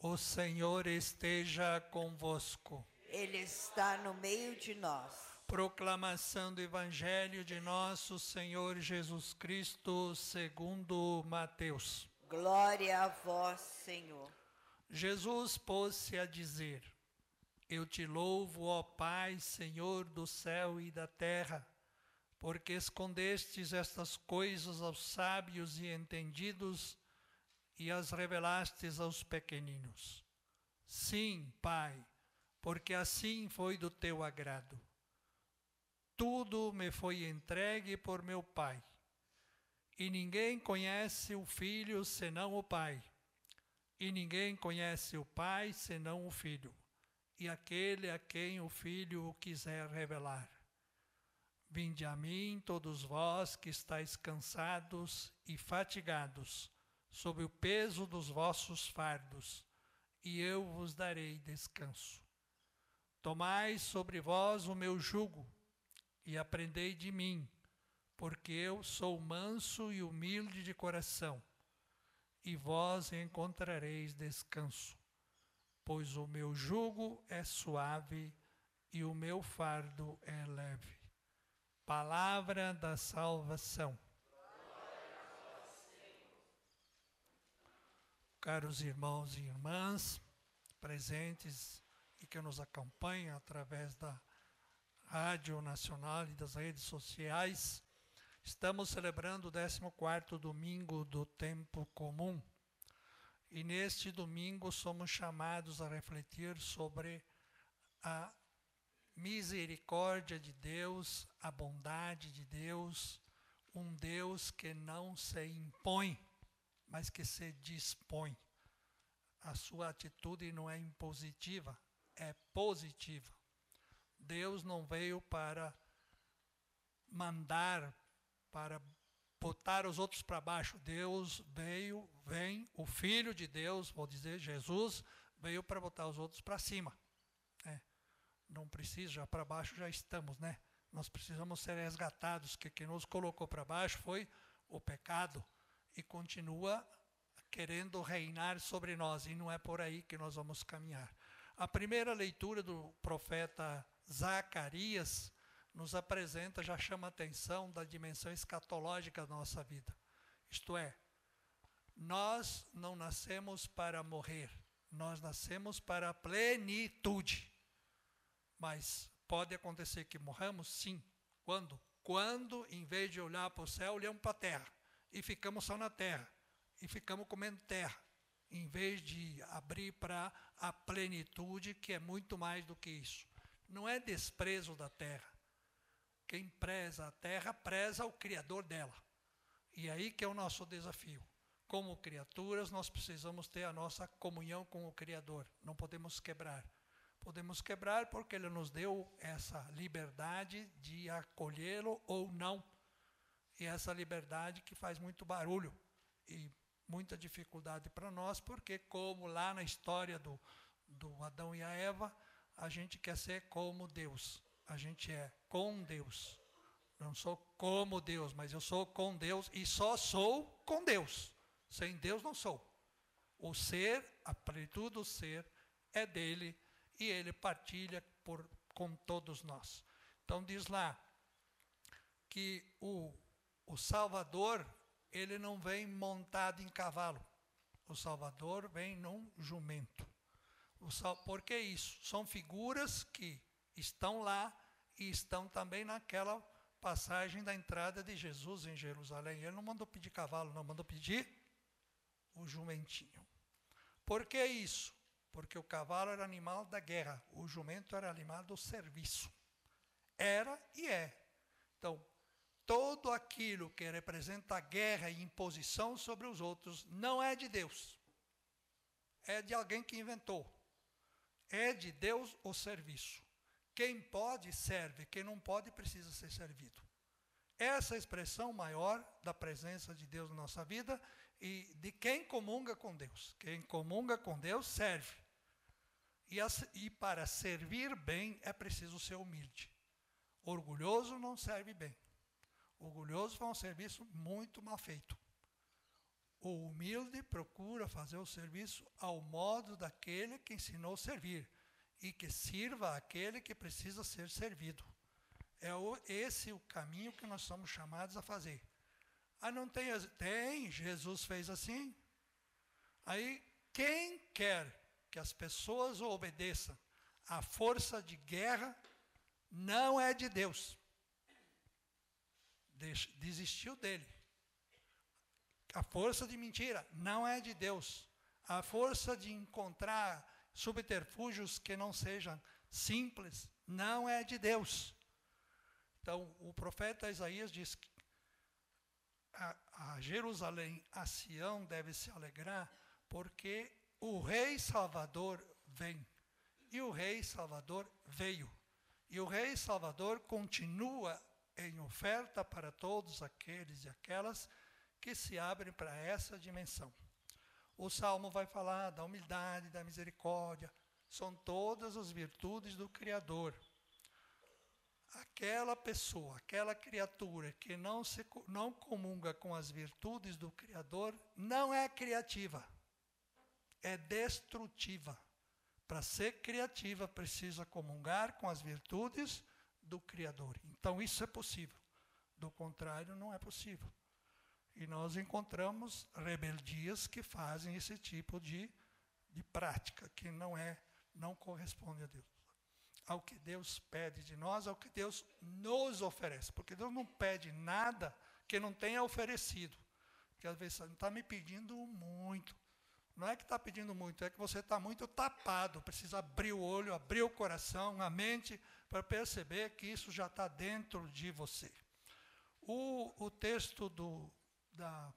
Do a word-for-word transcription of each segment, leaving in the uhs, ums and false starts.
O Senhor esteja convosco. Ele está no meio de nós. Proclamação do Evangelho de nosso Senhor Jesus Cristo, segundo Mateus. Glória a vós, Senhor. Jesus pôs-se a dizer: Eu te louvo, ó Pai, Senhor do céu e da terra, porque escondestes estas coisas aos sábios e entendidos e as revelastes aos pequeninos. Sim, Pai, porque assim foi do teu agrado. Tudo me foi entregue por meu Pai, e ninguém conhece o Filho senão o Pai, e ninguém conhece o Pai senão o Filho, e aquele a quem o Filho o quiser revelar. Vinde a mim, todos vós que estáis cansados e fatigados, sob o peso dos vossos fardos, e eu vos darei descanso. Tomai sobre vós o meu jugo, e aprendei de mim, porque eu sou manso e humilde de coração, e vós encontrareis descanso, pois o meu jugo é suave e o meu fardo é leve. Palavra da salvação. Caros irmãos e irmãs, presentes e que nos acompanham através da Rádio Nacional e das redes sociais, estamos celebrando o décimo quarto domingo do tempo comum. E neste domingo somos chamados a refletir sobre a misericórdia de Deus, a bondade de Deus, um Deus que não se impõe, mas que se dispõe. A sua atitude não é impositiva, é positiva. Deus não veio para mandar, para botar os outros para baixo. Deus veio, vem, o Filho de Deus, vou dizer, Jesus, veio para botar os outros para cima. É, não precisa, já para baixo já estamos, né? Nós precisamos ser resgatados, que quem nos colocou para baixo foi o pecado e continua querendo reinar sobre nós, e não é por aí que nós vamos caminhar. A primeira leitura do profeta Zacarias nos apresenta, já chama a atenção da dimensão escatológica da nossa vida. Isto é, nós não nascemos para morrer, nós nascemos para a plenitude. Mas pode acontecer que morramos? Sim. Quando? Quando, em vez de olhar para o céu, olhamos para a terra, e ficamos só na terra, e ficamos comendo terra, em vez de abrir para a plenitude, que é muito mais do que isso. Não é desprezo da terra. Quem preza a terra, preza o Criador dela. E aí que é o nosso desafio. Como criaturas, nós precisamos ter a nossa comunhão com o Criador. Não podemos quebrar. Podemos quebrar porque Ele nos deu essa liberdade de acolhê-lo ou não. E essa liberdade que faz muito barulho e muita dificuldade para nós, porque como lá na história do, do Adão e a Eva, a gente quer ser como Deus. A gente é com Deus. Não sou como Deus, mas eu sou com Deus e só sou com Deus. Sem Deus não sou. O ser, a plenitude do ser, é dele e ele partilha por, com todos nós. Então diz lá que o, o Salvador, ele não vem montado em cavalo. O Salvador vem num jumento. O sal, por que isso? São figuras que estão lá e estão também naquela passagem da entrada de Jesus em Jerusalém. Ele não mandou pedir cavalo, não, mandou pedir o jumentinho. Por que isso? Porque o cavalo era animal da guerra, o jumento era animal do serviço. Era e é. Então, todo aquilo que representa a guerra e imposição sobre os outros não é de Deus. É de alguém que inventou. É de Deus o serviço. Quem pode, serve. Quem não pode, precisa ser servido. Essa é a expressão maior da presença de Deus na nossa vida e de quem comunga com Deus. Quem comunga com Deus, serve. E, as, e para servir bem, é preciso ser humilde. Orgulhoso não serve bem. Orgulhoso faz um serviço muito mal feito. o humilde procura fazer o serviço ao modo daquele que ensinou a servir, e que sirva aquele que precisa ser servido. É o, esse o caminho que nós somos chamados a fazer. Ah, não tem, tem, Jesus fez assim. Aí, quem quer que as pessoas o obedeçam à força de guerra, não é de Deus. Deixa, desistiu dele. A força de mentira não é de Deus. A força de encontrar subterfúgios que não sejam simples não é de Deus. Então, o profeta Isaías diz que a, a Jerusalém, a Sião, deve se alegrar, porque o Rei Salvador vem. E o Rei Salvador veio. E o Rei Salvador continua em oferta para todos aqueles e aquelas que se abrem para essa dimensão. O Salmo vai falar da humildade, da misericórdia. São todas as virtudes do Criador. Aquela pessoa, aquela criatura que não, se, não comunga com as virtudes do Criador, não é criativa, é destrutiva. Para ser criativa, precisa comungar com as virtudes do Criador. Então, isso é possível. Do contrário, não é possível. E nós encontramos rebeldias que fazem esse tipo de, de prática, que não é, não corresponde a Deus. Ao que Deus pede de nós, ao que Deus nos oferece. Porque Deus não pede nada que não tenha oferecido. Porque às vezes você está me pedindo muito. Não é que está pedindo muito, é que você está muito tapado. Precisa abrir o olho, abrir o coração, a mente, para perceber que isso já está dentro de você. O, o texto do, da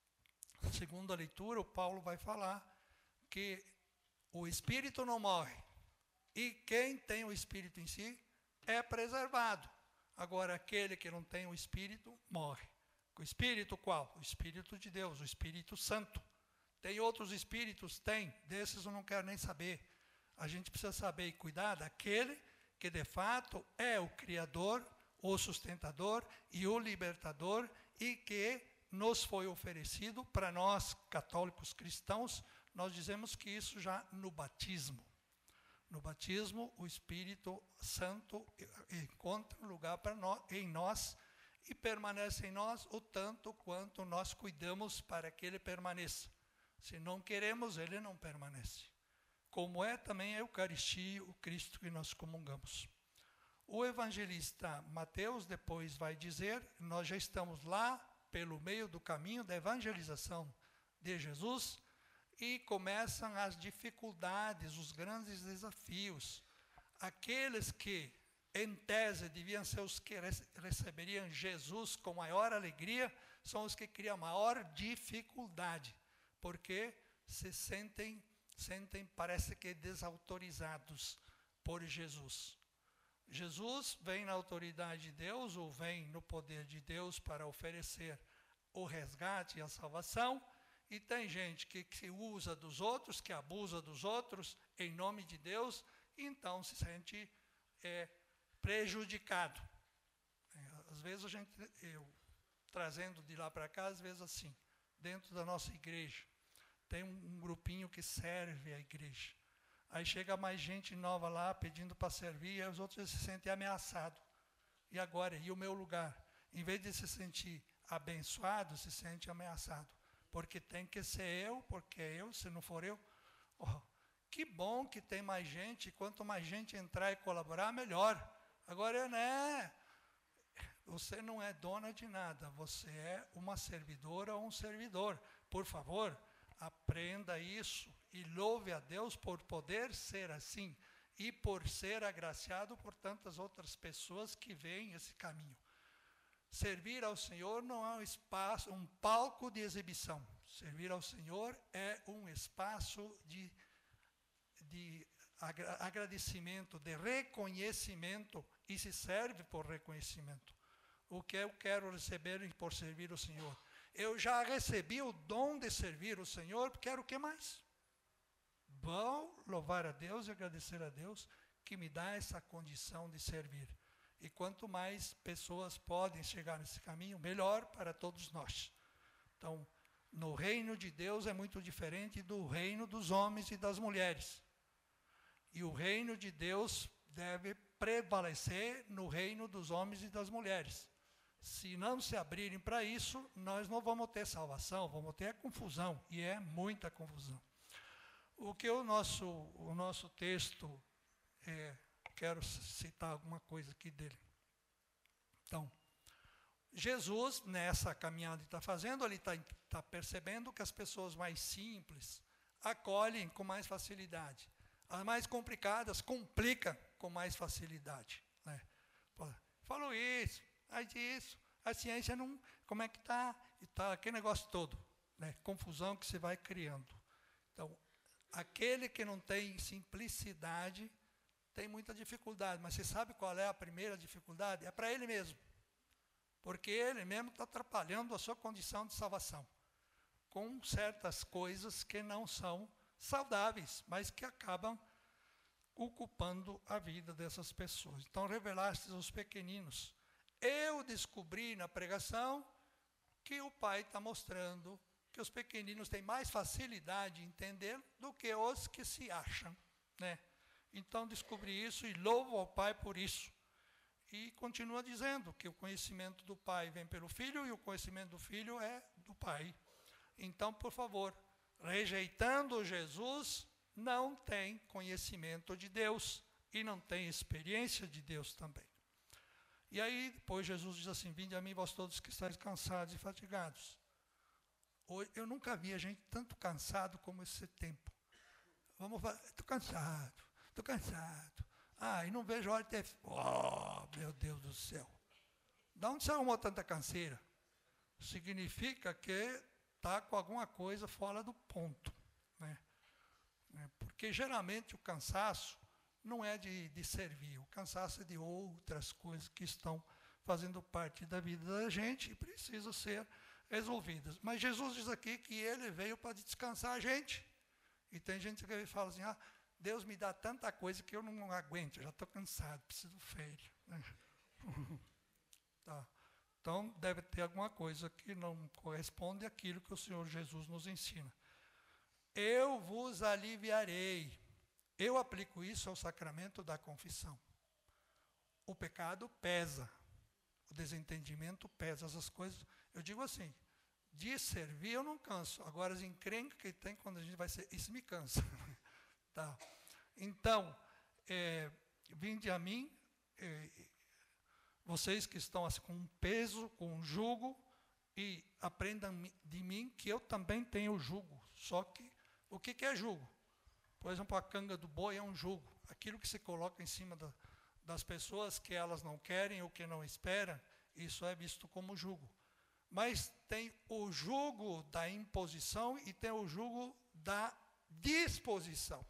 segunda leitura, o Paulo vai falar que o Espírito não morre. E quem tem o Espírito em si é preservado. Agora, aquele que não tem o Espírito, morre. O Espírito qual? O Espírito de Deus, o Espírito Santo. Tem outros espíritos? Tem. Desses eu não quero nem saber. A gente precisa saber e cuidar daquele que, de fato, é o Criador, o sustentador e o libertador, e que nos foi oferecido para nós, católicos cristãos. Nós dizemos que isso já no batismo. No batismo, o Espírito Santo encontra um lugar para nós, em nós, e permanece em nós o tanto quanto nós cuidamos para que ele permaneça. Se não queremos, ele não permanece. Como é também a Eucaristia, o Cristo que nós comungamos. O evangelista Mateus depois vai dizer, nós já estamos lá pelo meio do caminho da evangelização de Jesus, e começam as dificuldades, os grandes desafios. Aqueles que, em tese, deviam ser os que receberiam Jesus com maior alegria, são os que criam maior dificuldade, porque se sentem, sentem, parece que desautorizados por Jesus. Jesus vem na autoridade de Deus, ou vem no poder de Deus para oferecer o resgate e a salvação, e tem gente que, que usa dos outros, que abusa dos outros, em nome de Deus, e então se sente é, prejudicado. É, às vezes a gente, eu, trazendo de lá para cá, às vezes assim, dentro da nossa igreja, tem um, um grupinho que serve a igreja. Aí chega mais gente nova lá, pedindo para servir, e os outros se sentem ameaçados. E agora, e o meu lugar? Em vez de se sentir abençoado, se sente ameaçado. Porque tem que ser eu, porque é eu, se não for eu. Oh, que bom que tem mais gente, quanto mais gente entrar e colaborar, melhor. Agora, né, você não é dona de nada, você é uma servidora ou um servidor. Por favor, aprenda isso e louve a Deus por poder ser assim e por ser agraciado por tantas outras pessoas que veem esse caminho. Servir ao Senhor não é um espaço, um palco de exibição. Servir ao Senhor é um espaço de, de agra- agradecimento, de reconhecimento, e se serve por reconhecimento. O que eu quero receber por servir o Senhor? Eu já recebi o dom de servir o Senhor, quero o que mais? Vou louvar a Deus e agradecer a Deus que me dá essa condição de servir. E quanto mais pessoas podem chegar nesse caminho, melhor para todos nós. Então, No reino de Deus é muito diferente do reino dos homens e das mulheres. E o reino de Deus deve prevalecer no reino dos homens e das mulheres. Se não se abrirem para isso, nós não vamos ter salvação, vamos ter confusão, e é muita confusão. O que o nosso, o nosso texto, é, quero citar alguma coisa aqui dele. Então, Jesus, nessa caminhada que está fazendo, ele está tá percebendo que as pessoas mais simples acolhem com mais facilidade. As mais complicadas complicam com mais facilidade. Né? Falou isso, faz isso, a ciência não... Como é que está? Está aquele negócio todo. Né? Confusão que você vai criando. Então, aquele que não tem simplicidade tem muita dificuldade. Mas você sabe qual é a primeira dificuldade? É para ele mesmo. Porque ele mesmo está atrapalhando a sua condição de salvação. Com certas coisas que não são saudáveis, mas que acabam ocupando a vida dessas pessoas. Então, revelaste aos pequeninos. Eu descobri na pregação que o Pai está mostrando que os pequeninos têm mais facilidade em entender do que os que se acham. Né? Então, descobri isso e louvo ao Pai por isso. E continua dizendo que o conhecimento do Pai vem pelo Filho e o conhecimento do Filho é do Pai. Então, por favor, rejeitando Jesus, não tem conhecimento de Deus e não tem experiência de Deus também. E aí, depois Jesus diz assim, vinde a mim, vós todos que estáis cansados e fatigados. Eu nunca vi a gente tanto cansado como esse tempo. Vamos falar, estou cansado, estou cansado. Ah, e não vejo a hora de ter... Oh, meu Deus do céu. De onde você arrumou tanta canseira? Significa que está com alguma coisa fora do ponto. Né? Porque geralmente o cansaço não é de, de servir, o cansaço é de outras coisas que estão fazendo parte da vida da gente e precisam ser resolvidas. Mas Jesus diz aqui que ele veio para descansar a gente. E tem gente que fala assim, ah, Deus me dá tanta coisa que eu não aguento, eu já estou cansado, preciso do filho. Né? Tá. Então, deve ter alguma coisa que não corresponde àquilo que o Senhor Jesus nos ensina. Eu vos aliviarei. Eu aplico isso ao sacramento da confissão. O pecado pesa, o desentendimento pesa, essas coisas. Eu digo assim, de servir eu não canso. Agora, as encrencas que tem quando a gente vai ser, isso me cansa. Tá. Então, é, vinde a mim, é, vocês que estão assim, com um peso, com um jugo, e aprendam de mim que eu também tenho jugo. Só que, o que, que é jugo? Por exemplo, a canga do boi é um jugo. Aquilo que se coloca em cima da, das pessoas que elas não querem ou que não esperam, isso é visto como jugo. Mas tem o jugo da imposição e tem o jugo da disposição.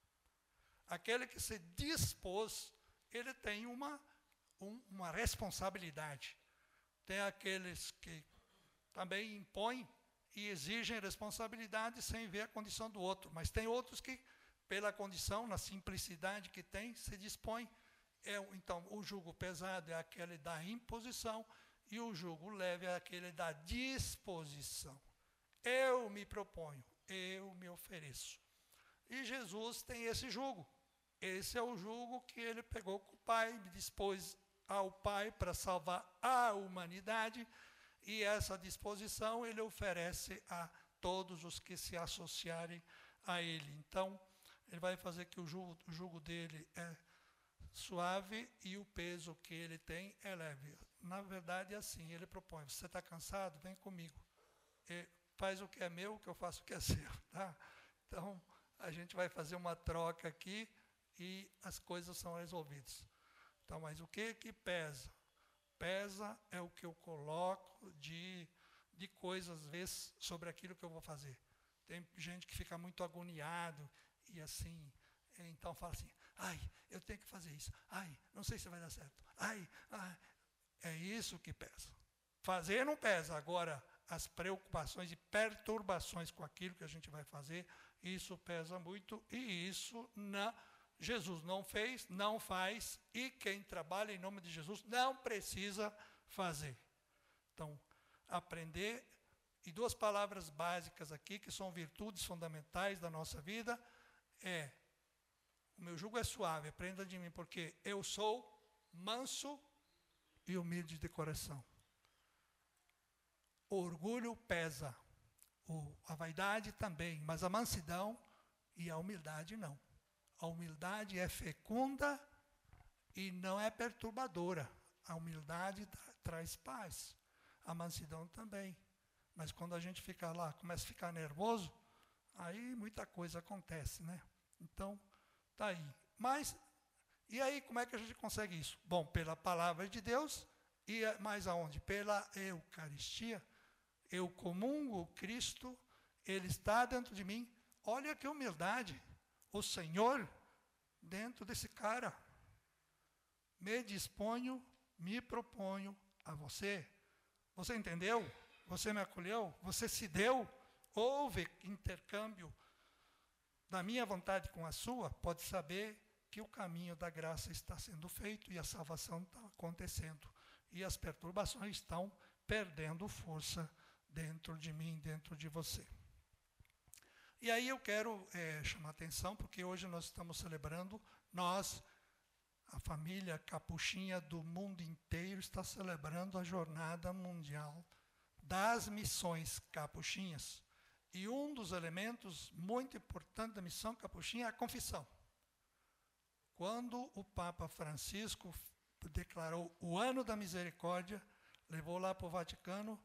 Aquele que se dispôs, ele tem uma, um, uma responsabilidade. Tem aqueles que também impõem e exigem responsabilidade sem ver a condição do outro. Mas tem outros que, pela condição, na simplicidade que tem, se dispõem. É, então, o jugo pesado é aquele da imposição e o jugo leve é aquele da disposição. Eu me proponho, eu me ofereço. E Jesus tem esse jugo. Esse é o jugo que ele pegou com o Pai, dispôs ao Pai para salvar a humanidade, e essa disposição ele oferece a todos os que se associarem a ele. Então, ele vai fazer que o jugo, o jugo dele é suave e o peso que ele tem é leve. Na verdade, é assim, ele propõe, você está cansado? Vem comigo. E faz o que é meu, que eu faço o que é seu. Tá? Então, a gente vai fazer uma troca aqui e as coisas são resolvidas. Então, mas o que que pesa? Pesa é o que eu coloco de, de coisas, às vezes, sobre aquilo que eu vou fazer. Tem gente que fica muito agoniado e assim, então fala assim, ai, eu tenho que fazer isso, ai, não sei se vai dar certo, ai, ai. É isso que pesa. Fazer não pesa, agora as preocupações e perturbações com aquilo que a gente vai fazer, isso pesa muito e isso não... Jesus não fez, não faz, e quem trabalha em nome de Jesus não precisa fazer. Então, aprender E duas palavras básicas aqui, que são virtudes fundamentais da nossa vida, é: o meu jugo é suave, aprenda de mim, porque eu sou manso e humilde de coração. O orgulho pesa, o, a vaidade também, mas a mansidão e a humildade não. A humildade é fecunda e não é perturbadora. A humildade tra- traz paz. A mansidão também. Mas quando a gente fica lá, começa a ficar nervoso, aí muita coisa acontece, né? Então, tá aí. Mas, e aí como é que a gente consegue isso? Bom, pela palavra de Deus, e mais aonde? Pela Eucaristia. Eu comungo o Cristo, Ele está dentro de mim. Olha que humildade. O Senhor dentro desse cara. Me disponho, me proponho a você. Você entendeu? Você me acolheu? Você se deu? Houve intercâmbio da minha vontade com a sua? Pode saber que o caminho da graça está sendo feito e a salvação está acontecendo. E as perturbações estão perdendo força dentro de mim, dentro de você. E aí eu quero é, chamar a atenção, porque hoje nós estamos celebrando, nós, a família capuchinha do mundo inteiro, está celebrando a Jornada Mundial das Missões Capuchinhas. E um dos elementos muito importantes da missão capuchinha é a confissão. Quando o Papa Francisco declarou o Ano da Misericórdia, levou lá para o Vaticano,